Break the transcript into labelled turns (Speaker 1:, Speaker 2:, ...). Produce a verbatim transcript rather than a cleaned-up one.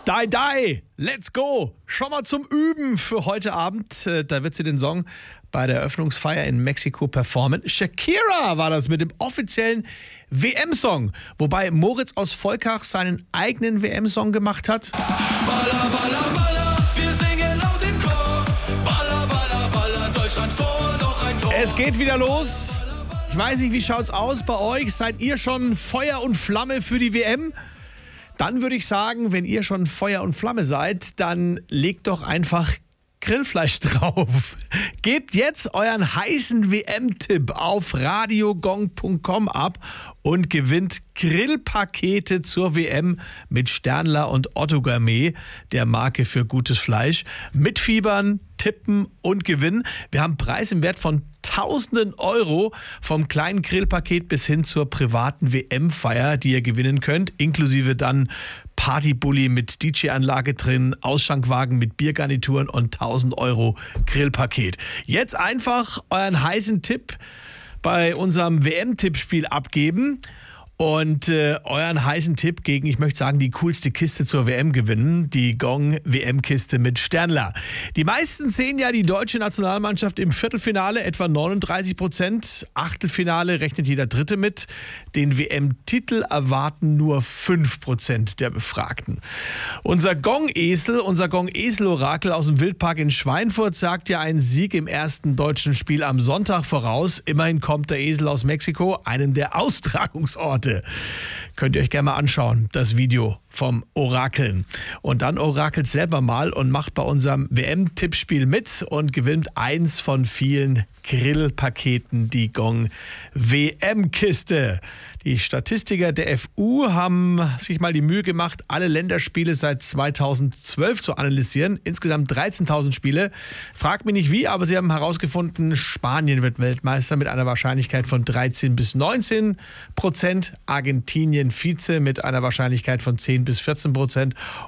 Speaker 1: Die, die, let's go. Schon mal zum Üben für heute Abend. Da wird sie den Song bei der Eröffnungsfeier in Mexiko performen. Shakira war das mit dem offiziellen W M-Song. Wobei Moritz aus Volkach seinen eigenen W M-Song gemacht hat.
Speaker 2: Balla, balla, balla, wir singen laut im Chor. Balla, balla, balla, Deutschland vor, noch ein Tor.
Speaker 1: Es geht wieder los. Ich weiß nicht, wie schaut's aus bei euch? Seid ihr schon Feuer und Flamme für die W M? Dann würde ich sagen, wenn ihr schon Feuer und Flamme seid, dann legt doch einfach Grillfleisch drauf. Gebt jetzt euren heißen W M-Tipp auf radiogong punkt com ab und gewinnt Grillpakete zur W M mit Sternler und Otto Gourmet, der Marke für gutes Fleisch. Mitfiebern, tippen und gewinnen. Wir haben Preis im Wert von Tausenden Euro, vom kleinen Grillpaket bis hin zur privaten W M-Feier, die ihr gewinnen könnt, inklusive dann Partybully mit D J-Anlage drin, Ausschankwagen mit Biergarnituren und tausend Euro Grillpaket. Jetzt einfach euren heißen Tipp bei unserem W M-Tippspiel abgeben und äh, euren heißen Tipp gegen, ich möchte sagen, die coolste Kiste zur W M gewinnen, die Gong W M-Kiste mit Sternler. Die meisten sehen ja die deutsche Nationalmannschaft im Viertelfinale, etwa neununddreißig Prozent. Achtelfinale rechnet jeder Dritte mit. Den W M-Titel erwarten nur fünf Prozent der Befragten. Unser Gong-Esel, unser Gong-Esel-Orakel aus dem Wildpark in Schweinfurt sagt ja einen Sieg im ersten deutschen Spiel am Sonntag voraus. Immerhin kommt der Esel aus Mexiko, einem der Austragungsorte. Könnt ihr euch gerne mal anschauen, das Video vom Orakeln. Und dann orakelt selber mal und macht bei unserem W M-Tippspiel mit und gewinnt eins von vielen Grillpaketen, die Gong W M-Kiste. Die Statistiker der F U haben sich mal die Mühe gemacht, alle Länderspiele seit zweitausendzwölf zu analysieren. Insgesamt dreizehntausend Spiele. Fragt mich nicht wie, aber sie haben herausgefunden, Spanien wird Weltmeister mit einer Wahrscheinlichkeit von dreizehn bis neunzehn Prozent. Argentinien Vize mit einer Wahrscheinlichkeit von zehn bis vierzehn Prozent.